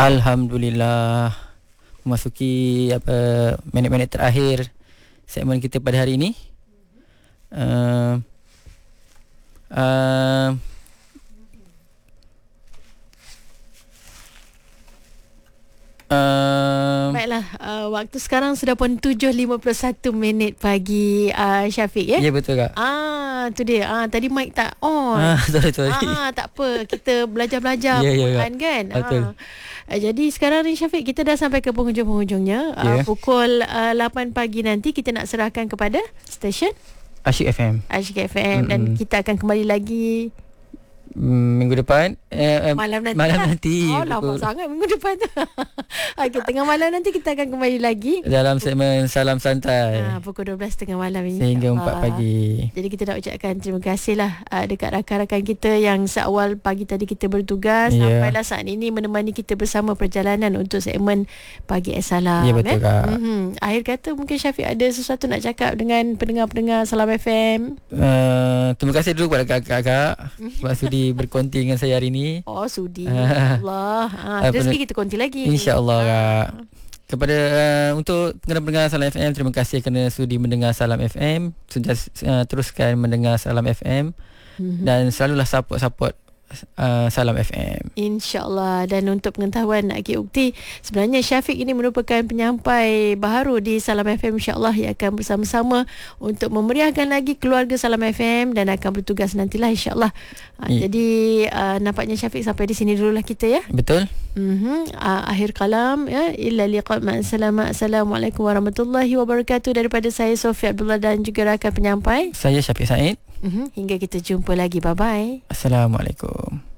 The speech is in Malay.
Alhamdulillah, memasuki minit-minit terakhir segmen kita pada hari ini. Baiklah, waktu sekarang sudah pun 7.51 pagi, Syafiq, ya? Ya, betul, Kak. Tu dia. Tadi mic tak on. Sorry. Tak apa. Kita belajar-belajar Kak. kan. Betul. Jadi sekarang ni, Syafiq, kita dah sampai ke penghujung-penghujungnya. Pukul 8 pagi nanti kita nak serahkan kepada stesen Asyik FM. Dan kita akan kembali lagi minggu depan, malam nanti. Lama sangat minggu depan tu. Okay, tengah malam nanti kita akan kembali lagi dalam segmen Salam Santai, pukul 12.30 malam ini sehingga 4 pagi. Jadi kita nak ucapkan terima kasih lah dekat rakan-rakan kita yang seawal pagi tadi kita bertugas, sampailah saat ini menemani kita bersama perjalanan untuk segmen Pagi Salam. Ya, betul, Kak. Akhir kata, mungkin Syafiq ada sesuatu nak cakap dengan pendengar-pendengar Salam FM. Terima kasih dulu kepada kakak sebab sudi berkonti dengan saya hari ini. Sudi. Allah. Rezeki kita konti lagi. InsyaAllah, Kak. Kepada untuk pendengar Salam FM, terima kasih kerana sudi mendengar Salam FM. Teruskan mendengar Salam FM dan selalulah support Salam FM, InsyaAllah. Dan untuk pengetahuan Akik Ukti, sebenarnya Syafiq ini merupakan penyampai baharu di Salam FM, InsyaAllah, yang akan bersama-sama untuk memeriahkan lagi keluarga Salam FM dan akan bertugas nantilah, InsyaAllah. Jadi nampaknya Syafiq sampai di sini dululah kita, ya. Betul. Akhir kalam, ya. Illa liqa ma'asalamah. Assalamualaikum warahmatullahi wabarakatuh. Daripada saya, Sofia Abdullah, dan juga rakan penyampai, saya Syafiq Said. Hingga kita jumpa lagi. Bye-bye. Assalamualaikum.